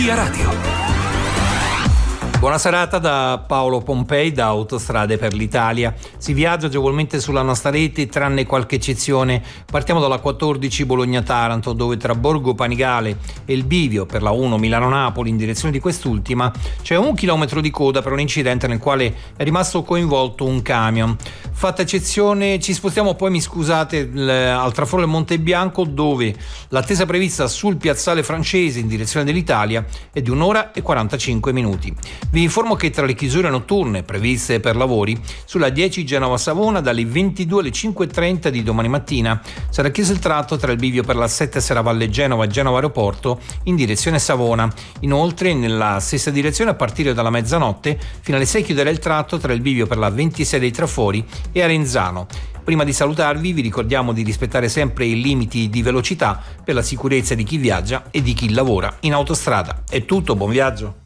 Via Radio. Buona serata da Paolo Pompei da Autostrade per l'Italia. Si viaggia agevolmente sulla nostra rete, tranne qualche eccezione. Partiamo dalla 14 Bologna-Taranto, dove tra Borgo Panigale e il bivio per la 1 Milano-Napoli in direzione di quest'ultima c'è 1 chilometro di coda per un incidente nel quale è rimasto coinvolto un camion. Fatta eccezione, ci spostiamo poi, mi scusate, al traforo del Monte Bianco, dove l'attesa prevista sul piazzale francese in direzione dell'Italia è di 1 ora e 45 minuti. Vi informo che tra le chiusure notturne previste per lavori, sulla 10 Genova-Savona dalle 22 alle 5:30 di domani mattina sarà chiuso il tratto tra il bivio per la 7 Serravalle Genova e Genova Aeroporto in direzione Savona. Inoltre, nella stessa direzione, a partire dalla mezzanotte fino alle 6 chiuderà il tratto tra il bivio per la 26 dei Trafori e Arenzano. Prima di salutarvi, vi ricordiamo di rispettare sempre i limiti di velocità per la sicurezza di chi viaggia e di chi lavora in autostrada. È tutto, buon viaggio.